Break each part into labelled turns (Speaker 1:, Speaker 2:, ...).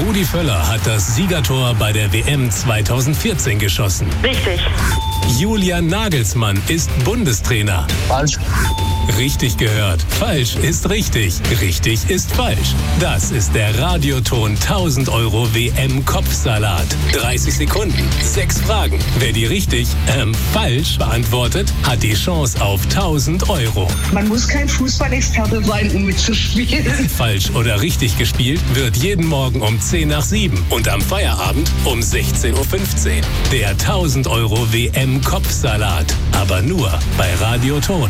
Speaker 1: Rudi Völler hat das Siegertor bei der WM 2014 geschossen.
Speaker 2: Richtig.
Speaker 1: Julian Nagelsmann ist Bundestrainer.
Speaker 3: Falsch.
Speaker 1: Richtig gehört. Falsch ist richtig. Richtig ist falsch. Das ist der Radioton 1000 € WM-Kopfsalat. 30 Sekunden, 6 Fragen. Wer die richtig, falsch beantwortet, hat die Chance auf 1000 €.
Speaker 2: Man muss kein Fußballexperte sein, um mitzuspielen.
Speaker 1: Falsch oder richtig gespielt wird jeden Morgen um 10 nach 7 und am Feierabend um 16:15 Uhr. Der 1000 € WM-Kopfsalat. Aber nur bei Radioton.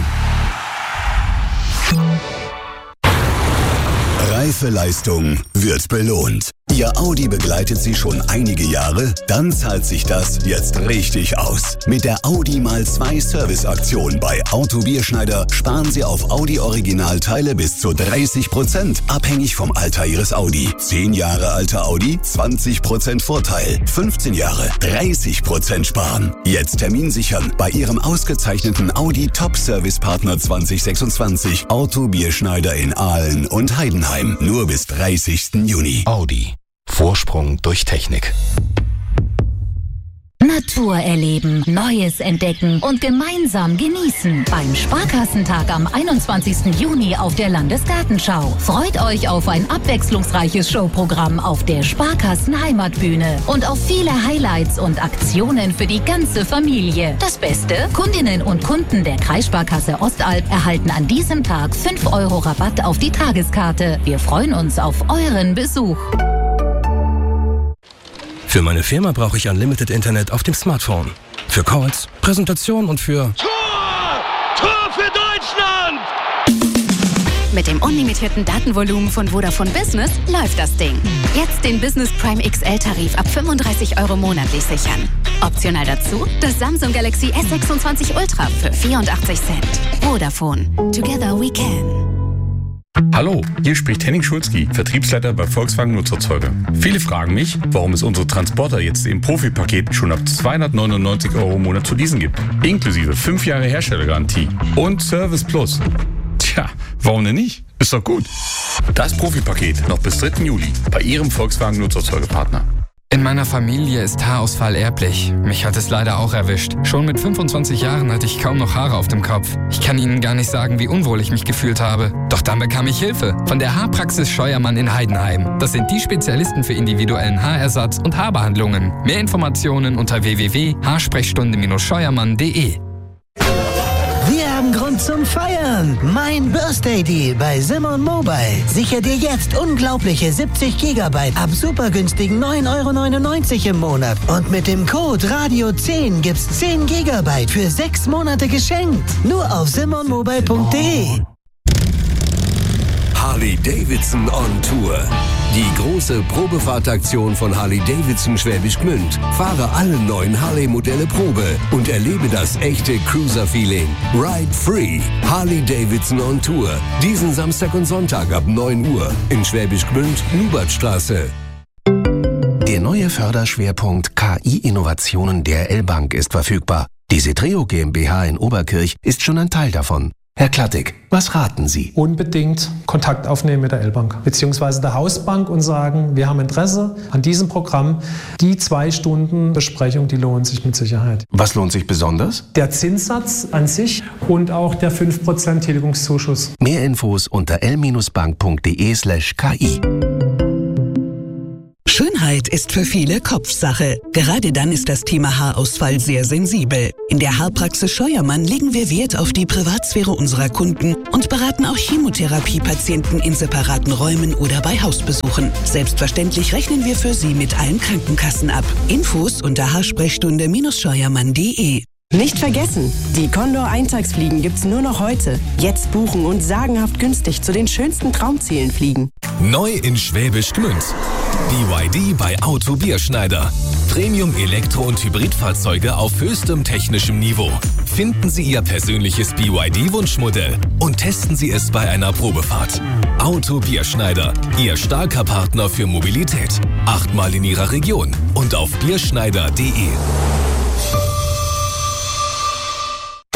Speaker 4: Reife Leistung wird belohnt. Ihr Audi begleitet Sie schon einige Jahre? Dann zahlt sich das jetzt richtig aus. Mit der Audi mal 2 Serviceaktion bei Auto Bierschneider sparen Sie auf Audi-Originalteile bis zu 30%, abhängig vom Alter Ihres Audi. 10 Jahre alter Audi, 20% Vorteil. 15 Jahre, 30% sparen. Jetzt Termin sichern bei Ihrem ausgezeichneten Audi Top-Service-Partner 2026. Auto Bierschneider in Aalen und Heidenheim. Nur bis 30. Juni.
Speaker 5: Audi. Vorsprung durch Technik.
Speaker 6: Natur erleben, Neues entdecken und gemeinsam genießen. Beim Sparkassentag am 21. Juni auf der Landesgartenschau. Freut euch auf ein abwechslungsreiches Showprogramm auf der Sparkassen Heimatbühne und auf viele Highlights und Aktionen für die ganze Familie. Das Beste? Kundinnen und Kunden der Kreissparkasse Ostalb erhalten an diesem Tag 5 € Rabatt auf die Tageskarte. Wir freuen uns auf euren Besuch.
Speaker 7: Für meine Firma brauche ich Unlimited Internet auf dem Smartphone. Für Calls, Präsentationen und für...
Speaker 8: Tor für Deutschland!
Speaker 9: Mit dem unlimitierten Datenvolumen von Vodafone Business läuft das Ding. Jetzt den Business Prime XL-Tarif ab 35 € monatlich sichern. Optional dazu das Samsung Galaxy S26 Ultra für 84 Cent. Vodafone. Together we can.
Speaker 10: Hallo, hier spricht Henning Schulzki, Vertriebsleiter bei Volkswagen Nutzerzeuger. Viele fragen mich, warum es unsere Transporter jetzt im Profi-Paket schon ab 299 € im Monat zu leasen gibt. Inklusive 5 Jahre Herstellergarantie und Service Plus. Tja, warum denn nicht? Ist doch gut. Das Profi-Paket noch bis 3. Juli bei Ihrem Volkswagen Nutzerzeugerpartner.
Speaker 11: In meiner Familie ist Haarausfall erblich. Mich hat es leider auch erwischt. Schon mit 25 Jahren hatte ich kaum noch Haare auf dem Kopf. Ich kann Ihnen gar nicht sagen, wie unwohl ich mich gefühlt habe. Doch dann bekam ich Hilfe von der Haarpraxis Scheuermann in Heidenheim. Das sind die Spezialisten für individuellen Haarersatz und Haarbehandlungen. Mehr Informationen unter www.haarsprechstunde-scheuermann.de.
Speaker 12: Wir haben Grund zum Feiern. Mein Birthday Deal bei Simon Mobile. Sichere dir jetzt unglaubliche 70 GB ab super günstigen 9,99 € im Monat. Und mit dem Code Radio10 gibt's 10 GB für 6 Monate geschenkt. Nur auf simonmobile.de.
Speaker 13: Harley-Davidson on Tour. Die große Probefahrtaktion von Harley-Davidson Schwäbisch Gmünd. Fahre alle neuen Harley-Modelle Probe und erlebe das echte Cruiser-Feeling. Ride free. Harley-Davidson on Tour. Diesen Samstag und Sonntag ab 9 Uhr in Schwäbisch Gmünd, Nubertstraße.
Speaker 5: Der neue Förderschwerpunkt KI-Innovationen der L-Bank ist verfügbar. Die Setreo GmbH in Oberkirch ist schon ein Teil davon. Herr Klattig, was raten Sie?
Speaker 14: Unbedingt Kontakt aufnehmen mit der L-Bank bzw. der Hausbank und sagen, wir haben Interesse an diesem Programm. Die 2 Stunden Besprechung, die lohnt sich mit Sicherheit.
Speaker 5: Was lohnt sich besonders?
Speaker 14: Der Zinssatz an sich und auch der 5% Tilgungszuschuss.
Speaker 5: Mehr Infos unter l-bank.de/ki.
Speaker 15: Schönheit ist für viele Kopfsache. Gerade dann ist das Thema Haarausfall sehr sensibel. In der Haarpraxis Scheuermann legen wir Wert auf die Privatsphäre unserer Kunden und beraten auch Chemotherapiepatienten in separaten Räumen oder bei Hausbesuchen. Selbstverständlich rechnen wir für Sie mit allen Krankenkassen ab. Infos unter haarsprechstunde-scheuermann.de.
Speaker 16: Nicht vergessen, die Condor-Eintagsfliegen gibt's nur noch heute. Jetzt buchen und sagenhaft günstig zu den schönsten Traumzielen fliegen.
Speaker 17: Neu in Schwäbisch Gmünd. BYD bei Auto Bierschneider. Premium Elektro- und Hybridfahrzeuge auf höchstem technischem Niveau. Finden Sie Ihr persönliches BYD-Wunschmodell und testen Sie es bei einer Probefahrt. Auto Bierschneider, Ihr starker Partner für Mobilität. 8-mal in Ihrer Region und auf bierschneider.de.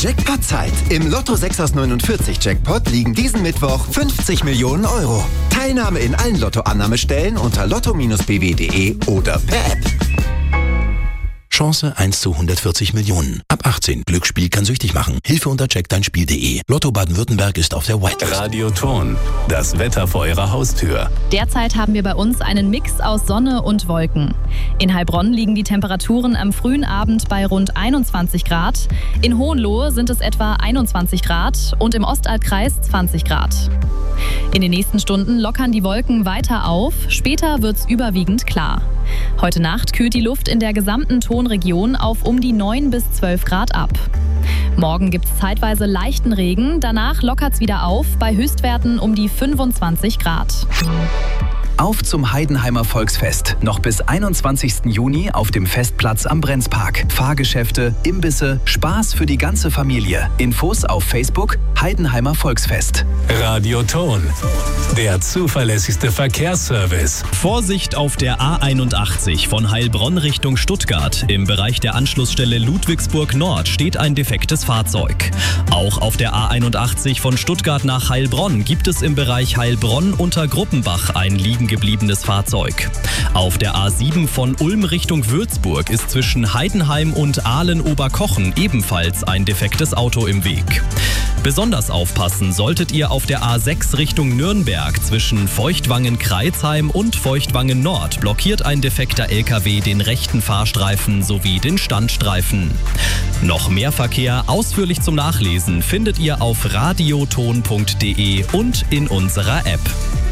Speaker 3: Jackpot-Zeit. Im Lotto 6 aus 49 Jackpot liegen diesen Mittwoch 50 Millionen Euro. Teilnahme in allen Lottoannahmestellen unter lotto-bw.de oder per App.
Speaker 5: Chance 1 zu 140 Millionen. Ab 18. Glücksspiel kann süchtig machen. Hilfe unter checkdeinspiel.de. Lotto Baden-Württemberg ist auf der Whitelist.
Speaker 1: Radioton. Das Wetter vor Ihrer Haustür.
Speaker 18: Derzeit haben wir bei uns einen Mix aus Sonne und Wolken. In Heilbronn liegen die Temperaturen am frühen Abend bei rund 21 Grad. In Hohenlohe sind es etwa 21 Grad und im Ostalbkreis 20 Grad. In den nächsten Stunden lockern die Wolken weiter auf. Später wird es überwiegend klar. Heute Nacht kühlt die Luft in der gesamten Tonregion auf um die 9 bis 12 Grad ab. Morgen gibt es zeitweise leichten Regen, danach lockert es wieder auf bei Höchstwerten um die 25 Grad.
Speaker 19: Auf zum Heidenheimer Volksfest. Noch bis 21. Juni auf dem Festplatz am Brenzpark. Fahrgeschäfte, Imbisse, Spaß für die ganze Familie. Infos auf Facebook Heidenheimer Volksfest.
Speaker 1: Radioton. Der zuverlässigste Verkehrsservice.
Speaker 20: Vorsicht auf der A81 von Heilbronn Richtung Stuttgart. Im Bereich der Anschlussstelle Ludwigsburg Nord steht ein defektes Fahrzeug. Auch auf der A81 von Stuttgart nach Heilbronn gibt es im Bereich Heilbronn unter Gruppenbach ein liegen gebliebenes Fahrzeug. Auf der A7 von Ulm Richtung Würzburg ist zwischen Heidenheim und Ahlen-Oberkochen ebenfalls ein defektes Auto im Weg. Besonders aufpassen solltet ihr auf der A6 Richtung Nürnberg. Zwischen Feuchtwangen-Kreuzheim und Feuchtwangen-Nord blockiert ein defekter LKW den rechten Fahrstreifen sowie den Standstreifen. Noch mehr Verkehr ausführlich zum Nachlesen findet ihr auf radioton.de und in unserer App.